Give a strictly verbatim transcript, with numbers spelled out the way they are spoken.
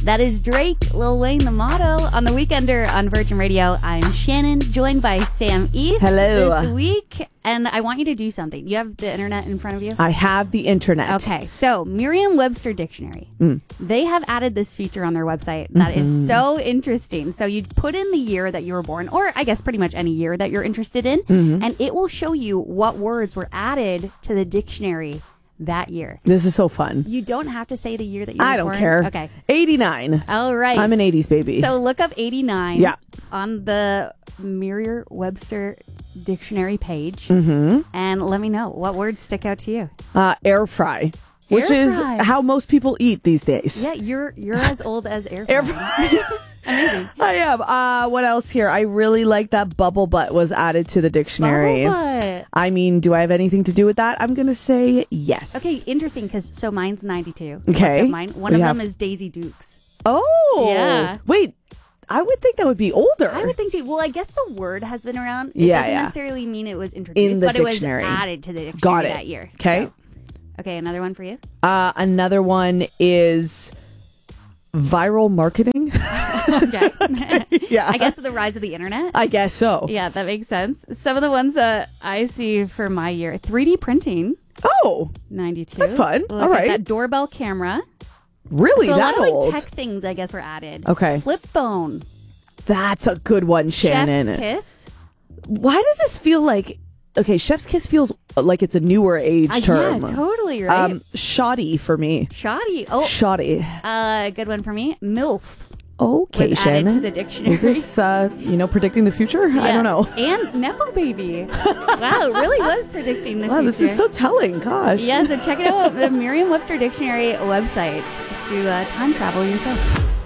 That is Drake, Lil Wayne, The Motto on The Weekender on Virgin Radio. I'm Shannon, joined by Sam East. Hello. This week, and I want you to do something. You have the internet in front of you? I have the internet. Okay, so Merriam-Webster Dictionary. Mm. They have added this feature on their website that mm-hmm. is so interesting. So you put in the year that you were born, or I guess pretty much any year that you're interested in, mm-hmm. and it will show you what words were added to the dictionary that year. This is so fun. You don't have to say the year that you were I don't born. care. Okay. eighty-nine. All right. I'm an eighties baby. So look up eighty-nine yeah. on the Merriam-Webster Dictionary page mm-hmm. and let me know what words stick out to you. Uh, air fry. Which air is fry. how most people eat these days. Yeah, you're you're as old as air fry. Air fry. Amazing. I am. Uh, what else here? I really like that bubble butt was added to the dictionary. Bubble butt. I mean, do I have anything to do with that? I'm going to say yes. Okay, interesting, because so mine's ninety-two. Okay. Mine. One we of have... them is Daisy Dukes. Oh. Yeah. Wait, I would think that would be older. I would think too. Well, I guess the word has been around. It yeah, doesn't yeah. necessarily mean it was introduced, in the but dictionary. It was added to the dictionary Got it. that year. Okay. So. Okay, another one for you? Uh, another one is viral marketing. Okay. Yeah. I guess the rise of the internet. I guess so. Yeah, that makes sense. Some of the ones that I see for my year, three D printing. Oh. ninety-two. That's fun. Look All right. at that doorbell camera. Really? So a that lot of old? like tech things, I guess, were added. Okay. Flip phone. That's a good one, Shannon. Chef's kiss. Why does this feel like... Okay, chef's kiss feels like it's a newer age Uh, term. yeah, totally right. Um, shoddy for me. Shoddy. Oh, Shoddy. uh, good one for me. MILF. Okay, was Shannon. added to the dictionary. Is this, uh, you know, predicting the future? Yeah. I don't know. And Nepo Baby. Wow, it really was predicting the Wow, future. this is so telling. Gosh. Yeah, so check it out, the Merriam-Webster Dictionary website to uh, time travel yourself.